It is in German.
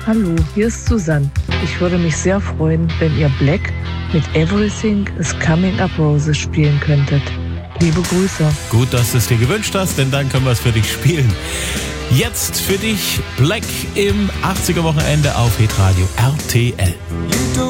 Hallo, hier ist Susanne. Ich würde mich sehr freuen, wenn ihr Black mit Everything is Coming Up Roses spielen könntet. Liebe Grüße. Gut, dass du es dir gewünscht hast, denn dann können wir es für dich spielen. Jetzt für dich Black im 80er Wochenende auf Hitradio RTL.